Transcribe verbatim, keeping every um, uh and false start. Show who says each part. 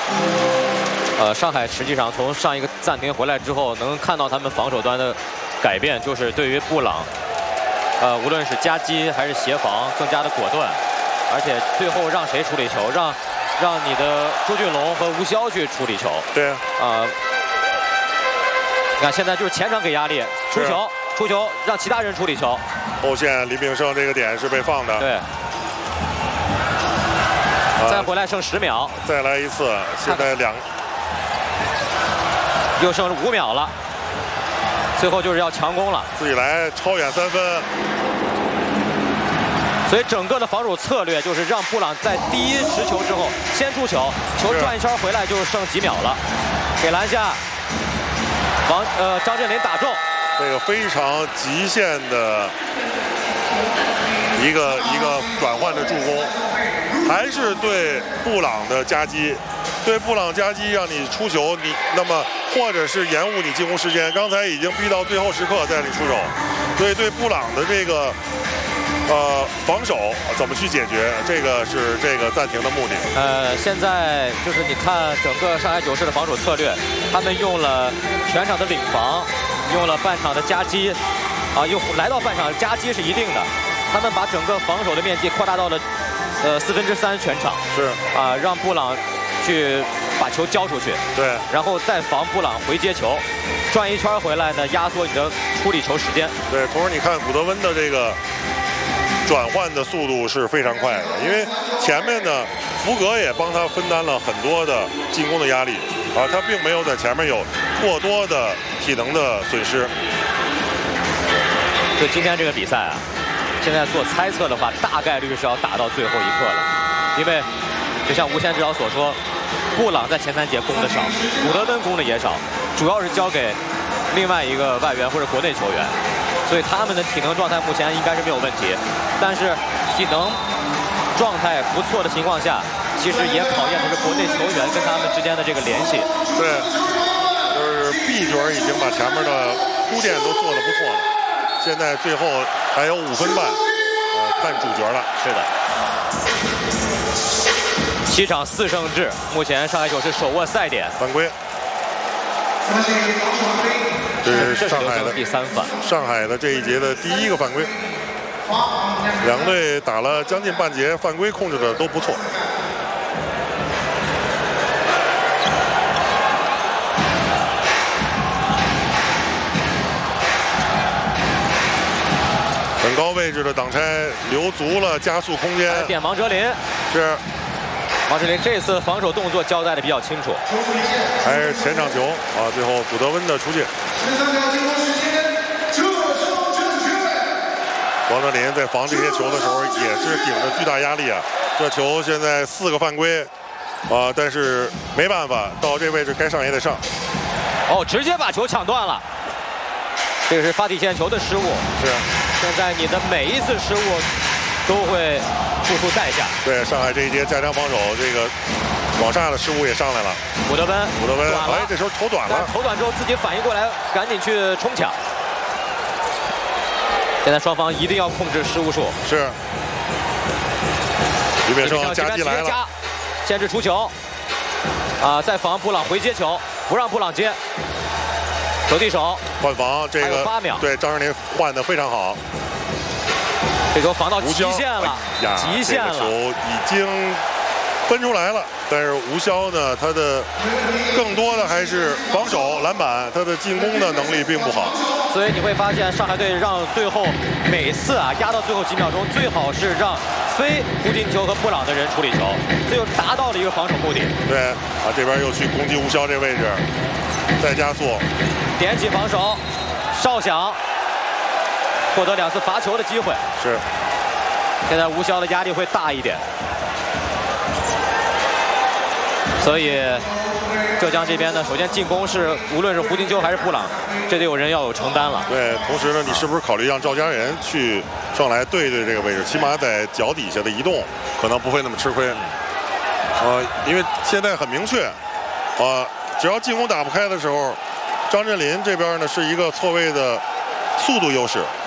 Speaker 1: 呃，上海实际上从上一个暂停回来之后，能看到他们防守端的改变，就是对于布朗，呃，无论是夹击还是协防，更加的果断，而且最后让谁处理球，让让你的朱俊龙和吴骁去处理球。
Speaker 2: 对
Speaker 1: 啊、呃，你看现在就是前场给压力，出球，出球，让其他人处理球。
Speaker 2: 后线李炳胜这个点是被放的。
Speaker 1: 对。再回来剩十秒，
Speaker 2: 再来一次，现在两，
Speaker 1: 又剩五秒了，最后就是要强攻了，
Speaker 2: 自己来超远三分。
Speaker 1: 所以整个的防守策略就是让布朗在第一持球之后先出球，球转一圈回来就剩几秒了，给篮下，王呃张镇麟打中，
Speaker 2: 这个非常极限的一个一个转换的助攻。还是对布朗的夹击，对布朗夹击让你出球，你那么或者是延误你进攻时间。刚才已经逼到最后时刻再让你出手，所以对布朗的这个呃防守怎么去解决，这个是这个暂停的目的。
Speaker 1: 呃，现在就是你看整个上海九市的防守策略，他们用了全场的领防，用了半场的夹击，啊，又来到半场夹击是一定的，他们把整个防守的面积扩大到了。呃，四分之三全场
Speaker 2: 是
Speaker 1: 啊、呃，让布朗去把球交出去，
Speaker 2: 对，
Speaker 1: 然后再防布朗回接球，转一圈回来呢，压缩你的处理球时间。
Speaker 2: 对，同时你看古德温的这个转换的速度是非常快的，因为前面呢，福格也帮他分担了很多的进攻的压力啊，他并没有在前面有过多的体能的损失。
Speaker 1: 就今天这个比赛啊。现在做猜测的话，大概率是要打到最后一刻了，因为就像吴谦指导所说，布朗在前三节攻的少，古德温攻的也少，主要是交给另外一个外援或者国内球员，所以他们的体能状态目前应该是没有问题，但是体能状态不错的情况下，其实也考验的是国内球员跟他们之间的这个联系。
Speaker 2: 对，就是 B 角已经把前面的铺垫都做得不错了。现在最后还有五分半，呃，看主角了。
Speaker 1: 是的，七场四胜制，目前上海九市手握赛点。
Speaker 2: 犯规，这是上海的
Speaker 1: 第三犯，
Speaker 2: 上海的这一节的第一个犯规。两队打了将近半节，犯规控制的都不错。很高位置的挡拆留足了加速空间，
Speaker 1: 点王哲林
Speaker 2: 是
Speaker 1: 王哲林这次防守动作交代的比较清楚，
Speaker 2: 还是前场球啊，最后古德温的出界。王哲林在防这些球的时候也是顶着巨大压力啊，这球现在四个犯规啊，但是没办法，到这位置该上也得上。
Speaker 1: 哦，直接把球抢断了，这个是发底线球的失误。
Speaker 2: 是。
Speaker 1: 现在你的每一次失误都会付出代价。
Speaker 2: 对，上海这一节加强防守，这个往上的失误也上来了。
Speaker 1: 古德温，
Speaker 2: 古德温，哎，这时候投短了。
Speaker 1: 投短之后自己反应过来，赶紧去冲抢。现在双方一定要控制失误数。
Speaker 2: 是。李炳胜夹击来了，
Speaker 1: 限制出球。啊，再防布朗回接球，不让布朗接。手递手
Speaker 2: 换防，这个
Speaker 1: 八秒，
Speaker 2: 对张镇麟换的非常好。
Speaker 1: 这球防到极限了，
Speaker 2: 哎、
Speaker 1: 极限了，
Speaker 2: 这个球已经分出来了。但是吴骁呢，他的更多的还是防守、篮板，他的进攻的能力并不好。
Speaker 1: 所以你会发现，上海队让最后每次啊压到最后几秒钟，最好是让非胡金秋和布朗的人处理球，这就达到了一个防守目的。
Speaker 2: 对啊，这边又去攻击吴骁这位置。再加速，
Speaker 1: 点起防守，哨响，获得两次罚球的机会。
Speaker 2: 是，
Speaker 1: 现在吴骁的压力会大一点，所以浙江这边呢，首先进攻是无论是胡金秋还是布朗，这得有人要有承担了。
Speaker 2: 对，同时呢，你是不是考虑让赵家人去上来对对这个位置，起码在脚底下的移动可能不会那么吃亏。呃，因为现在很明确，呃。只要进攻打不开的时候，张镇麟这边呢是一个错位的速度优势，